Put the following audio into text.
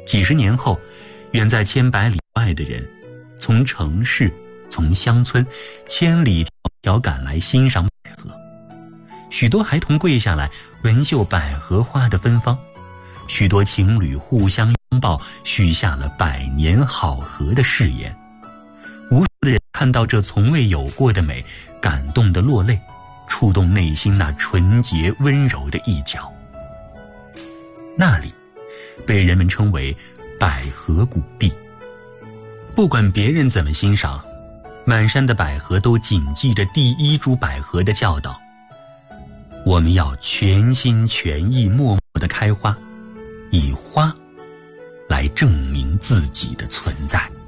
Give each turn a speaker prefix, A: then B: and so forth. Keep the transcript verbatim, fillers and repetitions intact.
A: 几十年后，远在千百里外的人，从城市，从乡村，千里迢迢赶来欣赏百合。许多孩童跪下来闻嗅百合花的芬芳，许多情侣互相拥抱，许下了百年好合的誓言。无数的人看到这从未有过的美，感动得落泪，触动内心那纯洁温柔的一角。那里被人们称为百合谷地。不管别人怎么欣赏，满山的百合都谨记着第一株百合的教导：我们要全心全意默默地开花，以花来证明自己的存在。